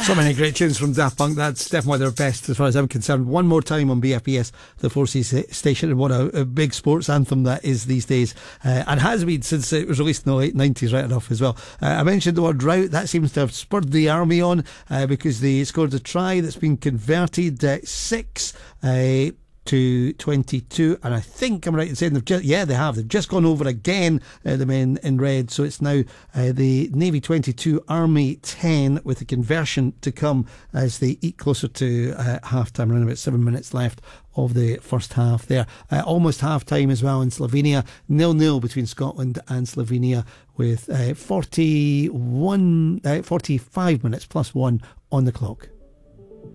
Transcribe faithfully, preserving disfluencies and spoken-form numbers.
So many great tunes from Daft Punk. That's definitely their best as far as I'm concerned. One more time on B F B S, the four C station, and what a, a big sports anthem that is these days, uh, and has been since it was released in the late nineties, right enough as well. Uh, I mentioned the word drought. That seems to have spurred the army on, uh, because they scored a try that's been converted, uh, six uh, to twenty-two, and I think I'm right in saying they've just, yeah, they have. They've just gone over again, uh, the men in red. So it's now uh, the Navy twenty-two, Army ten, with a conversion to come as they eat closer to uh, half time. Around about seven minutes left of the first half there. Uh, almost half time as well in Slovenia. nil nil between Scotland and Slovenia, with uh, forty-one, uh, forty-five minutes plus one on the clock.